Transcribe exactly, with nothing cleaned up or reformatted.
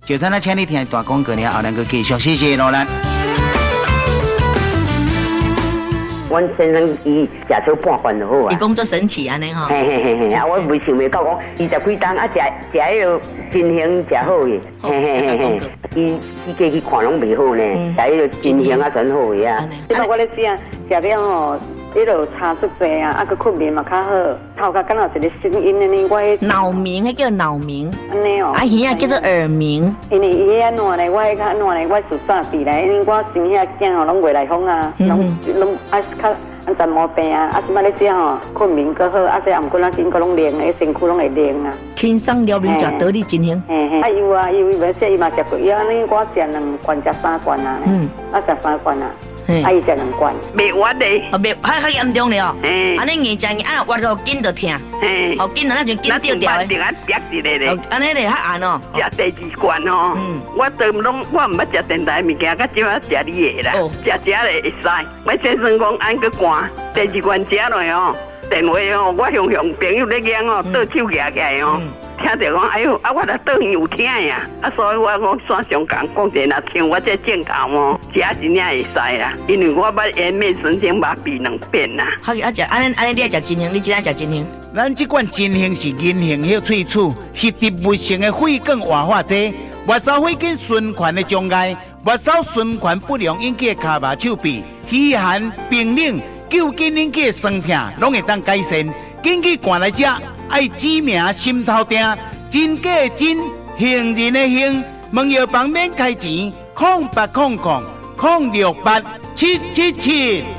就咱那请你听大广告呢，后咱个继续，谢谢罗兰。 阮先生伊食少半饭就好啊。 伊讲做神奇安尼吼。 嘿嘿嘿嘿，啊，我未想袂到讲二十几担啊，食食迄个真香食好嘅。嘿嘿嘿嘿，伊伊家去看拢袂好呢，食迄个真香啊，真好嘅啊。 即摆我咧食食了吼，迄落差足济啊，啊个困眠嘛较好，头壳敢若一个声音安尼，我迄脑鸣，迄叫脑鸣。 安尼哦。 啊，耳啊叫做耳鸣。 因为伊迄安怎呢？我迄较安怎呢？我属煞地来，因为我生遐囝吼拢袂来风啊，拢拢啊较安怎毛病啊？啊，即摆咧食吼，困眠搁好，啊，这也毋过咱经过拢练，诶，身躯拢会练啊。 轻松了面食得力真香。 嘿嘿。啊有啊有，伊要食伊嘛食过，伊安尼我食两罐食三罐啊。嗯。啊食三罐啊。啊伊食两罐。 袂活嘞。 哦，袂，较较严重了哦。嘿。安尼硬食硬，啊活到筋就痛。嘿。哦筋那就筋掉掉诶。 定啊憋一个咧。 安尼咧较暗哦。 食第二罐哦。嗯。我都拢我毋捌食电台物件，到即摆食你诶啦。哦。食食咧会使。我先生讲按个罐，第二罐食落哦，电话哦，我向向朋友咧讲哦，倒手举起来哦。听着讲，哎呦，啊，我来倒院有听呀，啊，所以我讲线上讲讲者，若像我这镜头哦，食真正会使啦，因为我捌颜面神经麻痹两遍啦。 好，啊食，安尼安尼你爱食真香，你今仔食真香。 咱这款真香是银杏叶萃取，是植物性的血管活化剂，越走血管循环的障碍，越走循环不良引起的脚麻手臂、虚寒、冰冷、究竟引起的酸痛，拢会当改善。紧去赶来吃。爱指名心头定，真假的真，行人的行，问药房免开钱，空八空空空六八七七七。